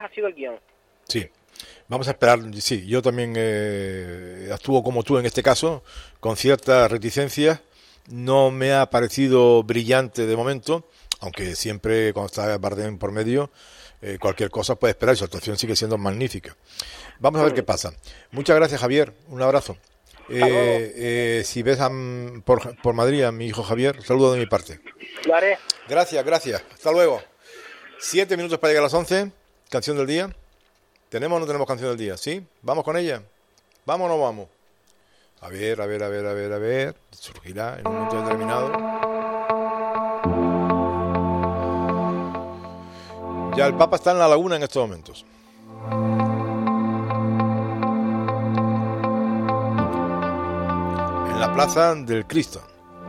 ha sido el guión. Sí. Vamos a esperar, sí, yo también actúo como tú en este caso, con ciertas reticencias. No me ha parecido brillante de momento, aunque siempre cuando está Bardem por medio, cualquier cosa puede esperar y su actuación sigue siendo magnífica. Vamos a ver qué pasa. Muchas gracias, Javier, un abrazo. Si ves por Madrid a mi hijo Javier, saludo de mi parte. Lo haré. Gracias, hasta luego. 7 minutos para llegar a las 11, canción del día. ¿Tenemos o no tenemos canción del día? ¿Sí? ¿Vamos con ella? ¿Vamos o no vamos? A ver. Surgirá en un momento determinado. Ya el Papa está en la laguna en estos momentos. En la Plaza del Cristo.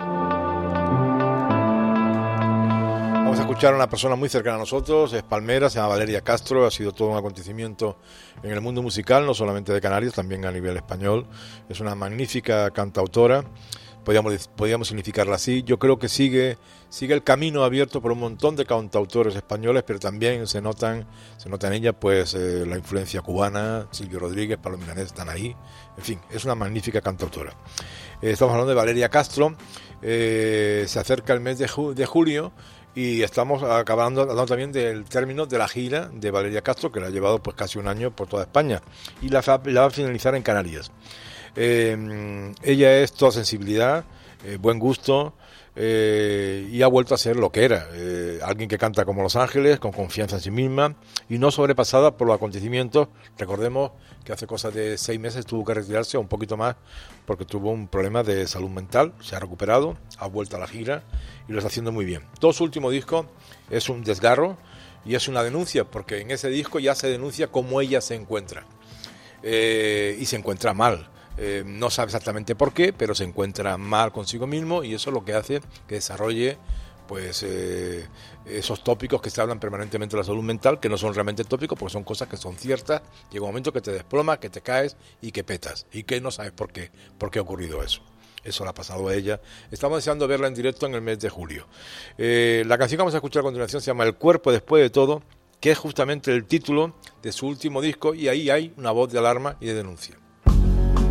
Vamos a escuchar a una persona muy cercana a nosotros, es palmera, se llama Valeria Castro, ha sido todo un acontecimiento en el mundo musical, no solamente de Canarias, también a nivel español. Es una magnífica cantautora, podríamos significarla así. Yo creo que sigue el camino abierto por un montón de cantautores españoles, pero también se nota en ella pues la influencia cubana, Silvio Rodríguez, Pablo Milanés están ahí. En fin, es una magnífica cantautora. Estamos hablando de Valeria Castro, se acerca el mes de julio. Y estamos hablando también del término de la gira de Valeria Castro, que la ha llevado pues casi un año por toda España. Y la va a finalizar en Canarias. Ella es toda sensibilidad, buen gusto, y ha vuelto a ser lo que era. Alguien que canta como Los Ángeles, con confianza en sí misma, y no sobrepasada por los acontecimientos. Recordemos que hace cosa de 6 meses tuvo que retirarse, o un poquito más, porque tuvo un problema de salud mental. Se ha recuperado, ha vuelto a la gira y lo está haciendo muy bien. Todo su último disco es un desgarro y es una denuncia, porque en ese disco ya se denuncia cómo ella se encuentra, y se encuentra mal. No sabe exactamente por qué, pero se encuentra mal consigo mismo, y eso es lo que hace que desarrolle pues esos tópicos que se hablan permanentemente de la salud mental, que no son realmente tópicos, porque son cosas que son ciertas. Llega un momento que te desplomas, que te caes y que petas, y que no sabes por qué ha ocurrido eso. Eso le ha pasado a ella. Estamos deseando verla en directo en el mes de julio. La canción que vamos a escuchar a continuación se llama El cuerpo después de todo, que es justamente el título de su último disco, y ahí hay una voz de alarma y de denuncia.